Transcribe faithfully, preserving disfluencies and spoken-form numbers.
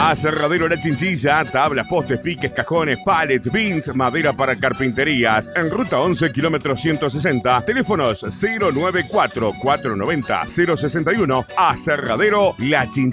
Aserradero La Chinchilla, tablas, postes, piques, cajones, pallets, bins, madera para carpinterías. En ruta once, kilómetro ciento sesenta. Teléfonos cero nueve cuatro, cuatro nueve cero, cero seis uno. Aserradero La Chinchilla.